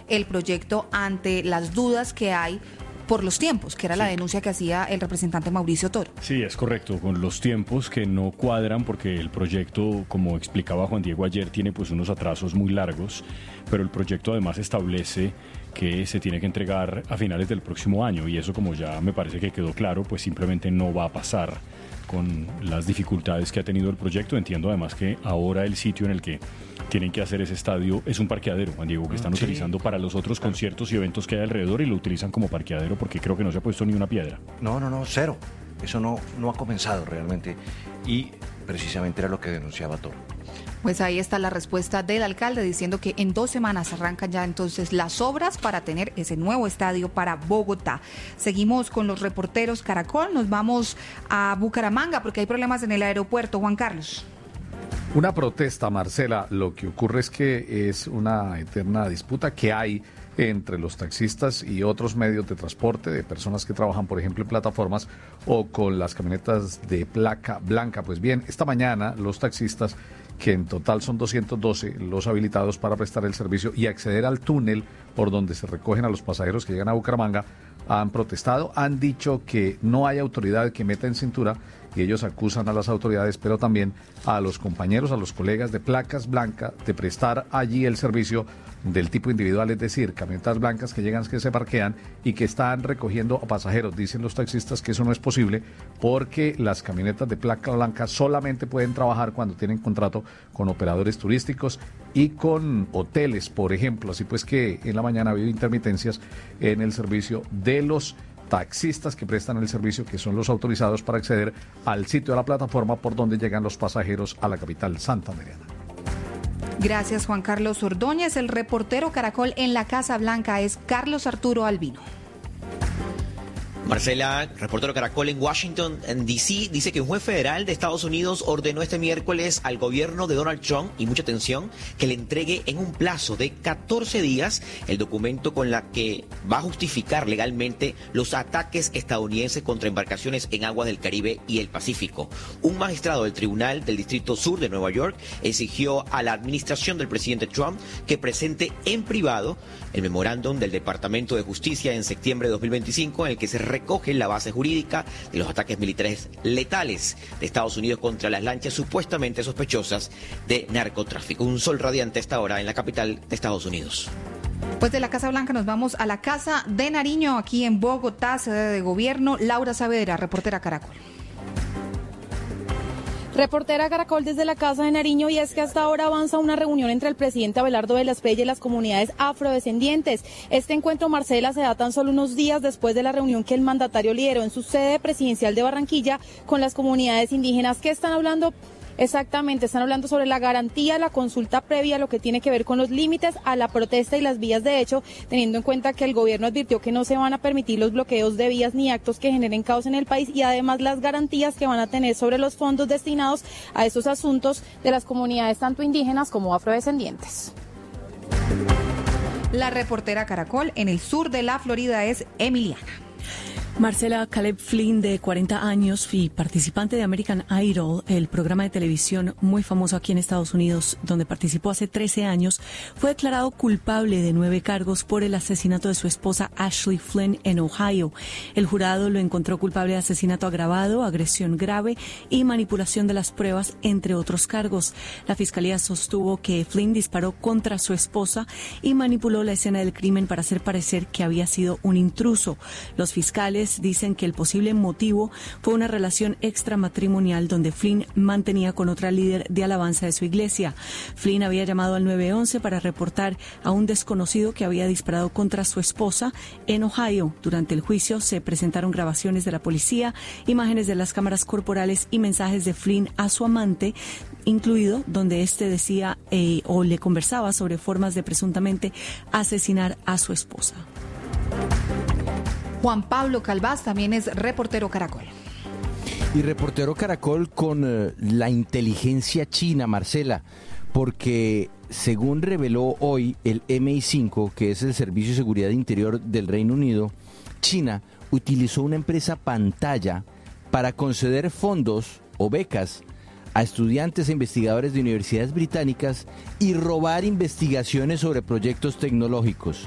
el proyecto ante las dudas que hay por los tiempos, que era la denuncia que hacía el representante Mauricio Toro. Sí, es correcto, con los tiempos que no cuadran, porque el proyecto, como explicaba Juan Diego ayer, tiene pues unos atrasos muy largos, pero el proyecto además establece que se tiene que entregar a finales del próximo año, y eso, como ya me parece que quedó claro, pues simplemente no va a pasar con las dificultades que ha tenido el proyecto. Entiendo además que ahora el sitio en el que tienen que hacer ese estadio es un parqueadero, Juan Diego, que están utilizando para los otros conciertos y eventos que hay alrededor, y lo utilizan como parqueadero porque creo que no se ha puesto ni una piedra. No, cero. Eso no ha comenzado realmente, y precisamente era lo que denunciaba Toro. Pues ahí está la respuesta del alcalde diciendo que en 2 semanas arrancan ya entonces las obras para tener ese nuevo estadio para Bogotá. Seguimos con los reporteros Caracol, nos vamos a Bucaramanga porque hay problemas en el aeropuerto. Juan Carlos. Una protesta, Marcela. Lo que ocurre es que es una eterna disputa que hay entre los taxistas y otros medios de transporte, de personas que trabajan, por ejemplo, en plataformas o con las camionetas de placa blanca. Pues bien, esta mañana los taxistas, que en total son 212 los habilitados para prestar el servicio y acceder al túnel por donde se recogen a los pasajeros que llegan a Bucaramanga, han protestado, han dicho que no hay autoridad que meta en cintura, y ellos acusan a las autoridades, pero también a los compañeros, a los colegas de placas blancas, de prestar allí el servicio del tipo individual, es decir, camionetas blancas que llegan, que se parquean y que están recogiendo a pasajeros. Dicen los taxistas que eso no es posible porque las camionetas de placa blanca solamente pueden trabajar cuando tienen contrato con operadores turísticos y con hoteles, por ejemplo. Así pues que en la mañana ha habido intermitencias en el servicio de los taxistas que prestan el servicio, que son los autorizados para acceder al sitio de la plataforma por donde llegan los pasajeros a la capital santandereana. Gracias, Juan Carlos Ordóñez. El reportero Caracol en la Casa Blanca es Carlos Arturo Albino. Marcela, reportero Caracol en Washington, en D.C., dice que un juez federal de Estados Unidos ordenó este miércoles al gobierno de Donald Trump, y mucha atención, que le entregue en un plazo de 14 días el documento con la que va a justificar legalmente los ataques estadounidenses contra embarcaciones en aguas del Caribe y el Pacífico. Un magistrado del Tribunal del Distrito Sur de Nueva York exigió a la administración del presidente Trump que presente en privado el memorándum del Departamento de Justicia en septiembre de 2025, en el que se recoge la base jurídica de los ataques militares letales de Estados Unidos contra las lanchas supuestamente sospechosas de narcotráfico. Un sol radiante a esta hora en la capital de Estados Unidos. Pues de la Casa Blanca nos vamos a la Casa de Nariño, aquí en Bogotá, sede de gobierno. Laura Saavedra, reportera Caracol. Reportera Caracol desde la Casa de Nariño, y es que hasta ahora avanza una reunión entre el presidente Abelardo de la Espriella y las comunidades afrodescendientes. Este encuentro, Marcela, se da tan solo unos días después de la reunión que el mandatario lideró en su sede presidencial de Barranquilla con las comunidades indígenas. ¿Qué están hablando? Exactamente, están hablando sobre la garantía, la consulta previa, lo que tiene que ver con los límites a la protesta y las vías de hecho, teniendo en cuenta que el gobierno advirtió que no se van a permitir los bloqueos de vías ni actos que generen caos en el país, y además las garantías que van a tener sobre los fondos destinados a esos asuntos de las comunidades tanto indígenas como afrodescendientes. La reportera Caracol en el sur de la Florida es Emiliana. Marcela, Caleb Flynn, de 40 años y participante de American Idol, el programa de televisión muy famoso aquí en Estados Unidos, donde participó hace 13 años, fue declarado culpable de 9 cargos por el asesinato de su esposa Ashley Flynn en Ohio. El jurado lo encontró culpable de asesinato agravado, agresión grave y manipulación de las pruebas, entre otros cargos. La fiscalía sostuvo que Flynn disparó contra su esposa y manipuló la escena del crimen para hacer parecer que había sido un intruso. Los fiscales dicen que el posible motivo fue una relación extramatrimonial donde Flynn mantenía con otra líder de alabanza de su iglesia. Flynn había llamado al 911 para reportar a un desconocido que había disparado contra su esposa en Ohio. Durante el juicio se presentaron grabaciones de la policía, imágenes de las cámaras corporales y mensajes de Flynn a su amante, incluido donde éste decía o le conversaba sobre formas de presuntamente asesinar a su esposa. Juan Pablo Calvás también es reportero Caracol. Y reportero Caracol con la inteligencia china, Marcela, porque según reveló hoy el MI5, que es el Servicio de Seguridad Interior del Reino Unido, China utilizó una empresa pantalla para conceder fondos o becas a estudiantes e investigadores de universidades británicas y robar investigaciones sobre proyectos tecnológicos.